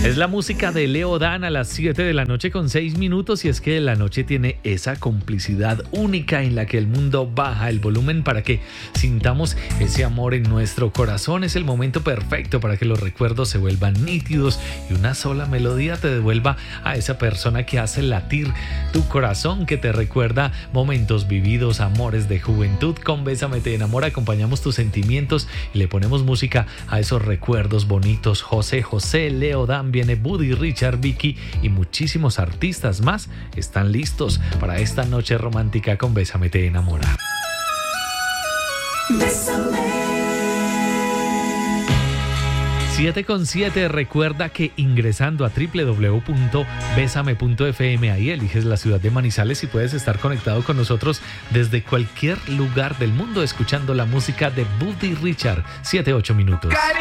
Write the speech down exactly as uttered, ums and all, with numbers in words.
Es la música de Leo Dan a las siete de la noche con seis minutos, y es que la noche tiene esa complicidad única en la que el mundo baja el volumen para que sintamos ese amor en nuestro corazón. Es el momento perfecto para que los recuerdos se vuelvan nítidos y una sola melodía te devuelva a esa persona que hace latir tu corazón, que te recuerda momentos vividos, amores de juventud. Con Bésame te enamora acompañamos tus sentimientos y le ponemos música a esos recuerdos bonitos. José José, Leo Dan, viene Buddy, Richard, Vicky y muchísimos artistas más están listos para esta noche romántica con Bésame te enamora. Bésame. siete con siete, recuerda que ingresando a doble u doble u doble u punto bésame punto efe eme, ahí eliges la ciudad de Manizales y puedes estar conectado con nosotros desde cualquier lugar del mundo escuchando la música de Buddy Richard. siete, ocho minutos.